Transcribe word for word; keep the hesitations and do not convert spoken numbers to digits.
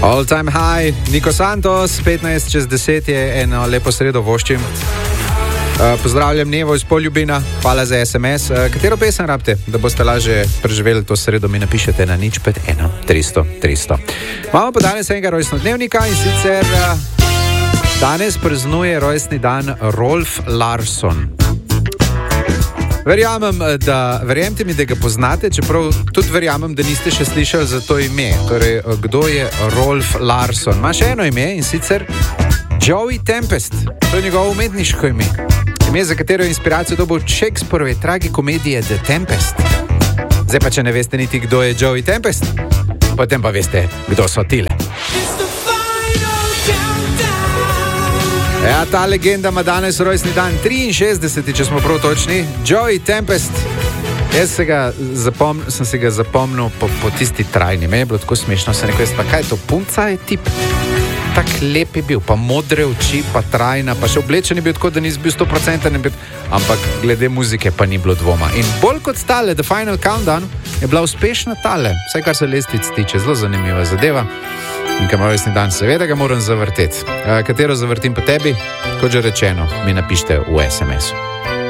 All time high, Niko Santos, petnajst čez deset je eno lepo sredo voščim. Uh, pozdravljam Nevo iz Poljubina, hvala za es em es. Uh, katero pesem rabite, da boste lažje preživeli to sredo, mi napišete na nič pet ena tristo tristo. Imamo pa danes enega rojstnodnevnika in sicer uh, danes praznuje rojstni dan Rolf Larsson. Verjamem, da, verjemite mi, da ga poznate, čeprav tudi verjamem, da niste še slišali za to ime. Torej, kdo je Rolf Larsson? Ima še eno ime in sicer Joey Tempest. To je njegovo umetniško ime. Ime, za katero je inspiracijo dobil Shakespearove tragikomedije The Tempest. Zdaj pa, če ne veste niti, kdo je Joey Tempest, potem pa veste, kdo so tile. Ja, ta legenda ima danes rojstni dan, triinšestdeseti, če smo prav točni. Joey Tempest. Jaz se ga zapomn, sem se ga zapomnil po, po tisti trajni. Meni je bilo tako smešno, sem rekel, pa kaj je to, punca je tip? Tak lep je bil, pa modre oči, pa trajna, pa še oblečen je bil tako, da nisi bil sto procentov, ampak glede muzike pa ni bilo dvoma. In bolj kot tale, The Final Countdown, je bila uspešna tale, vsaj kar se lestvic tiče, zelo zanimiva zadeva. In kam rojstni dan, seveda ga moram zavrteti. Katero zavrtim pa tebi? Kot že rečeno, mi napište v es em esu.